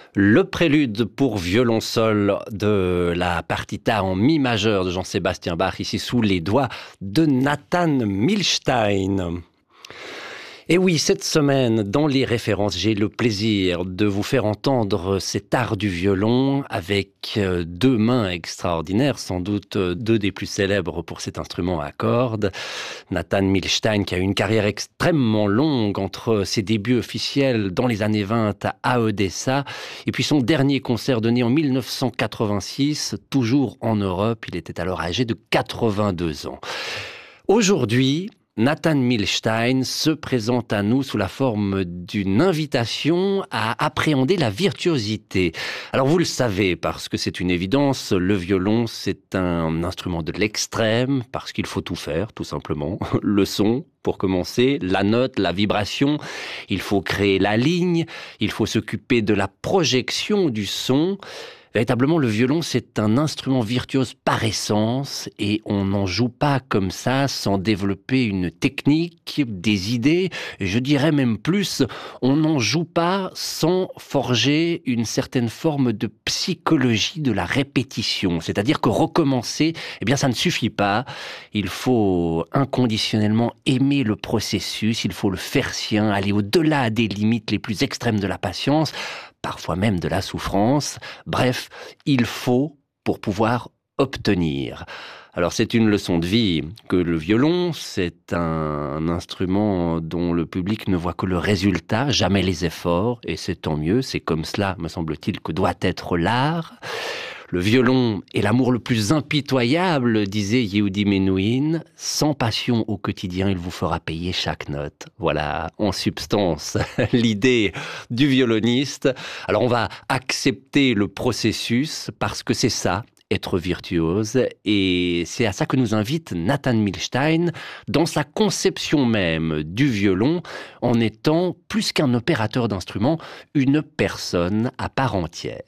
Le prélude pour violoncelle de la partita en mi majeur de Jean-Sébastien Bach, ici sous les doigts de Nathan Milstein. Et oui, cette semaine, dans les références, j'ai le plaisir de vous faire entendre cet art du violon avec deux mains extraordinaires, sans doute deux des plus célèbres pour cet instrument à cordes. Nathan Milstein, qui a eu une carrière extrêmement longue entre ses débuts officiels dans les années 20 à Odessa, et puis son dernier concert donné en 1986, toujours en Europe. Il était alors âgé de 82 ans. Aujourd'hui, Nathan Milstein se présente à nous sous la forme d'une invitation à appréhender la virtuosité. Alors vous le savez, parce que c'est une évidence, le violon c'est un instrument de l'extrême, parce qu'il faut tout faire, tout simplement. Le son, pour commencer, la note, la vibration, il faut créer la ligne, il faut s'occuper de la projection du son. Véritablement, le violon, c'est un instrument virtuose par essence et on n'en joue pas comme ça sans développer une technique, des idées. Je dirais même plus, on n'en joue pas sans forger une certaine forme de psychologie de la répétition. C'est-à-dire que recommencer, eh bien, ça ne suffit pas. Il faut inconditionnellement aimer le processus, il faut le faire sien, aller au-delà des limites les plus extrêmes de la patience, parfois même de la souffrance. Bref, il faut pour pouvoir obtenir. Alors c'est une leçon de vie que le violon, c'est un instrument dont le public ne voit que le résultat, jamais les efforts, et c'est tant mieux, c'est comme cela, me semble-t-il, que doit être l'art. Le violon est l'amour le plus impitoyable, disait Yehudi Menuhin. Sans passion au quotidien, il vous fera payer chaque note. Voilà, en substance, l'idée du violoniste. Alors on va accepter le processus parce que c'est ça, être virtuose, et c'est à ça que nous invite Nathan Milstein dans sa conception même du violon, en étant plus qu'un opérateur d'instruments, une personne à part entière.